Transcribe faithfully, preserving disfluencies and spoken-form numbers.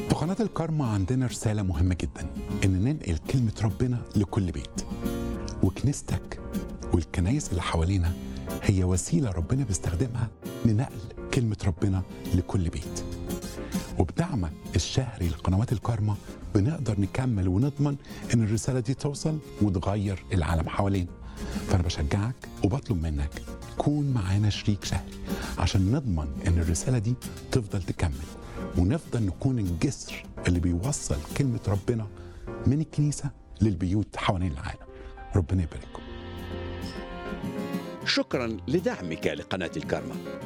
في قناة الكارما عندنا رسالة مهمة جدا، إن ننقل كلمة ربنا لكل بيت. وكنيستك والكنايس اللي حوالينا هي وسيلة ربنا بيستخدمها لنقل كلمة ربنا لكل بيت. وبدعمك الشهري لقنوات الكارما بنقدر نكمل ونضمن إن الرسالة دي توصل وتغير العالم حوالينا. فأنا بشجعك وبطلب منك كون معانا شريك شهري عشان نضمن إن الرسالة دي تفضل تكمل، ونفضل نكون الجسر اللي بيوصل كلمة ربنا من الكنيسة للبيوت حوالين العالم. ربنا يبارككم. شكرا لدعمك لقناة الكارما.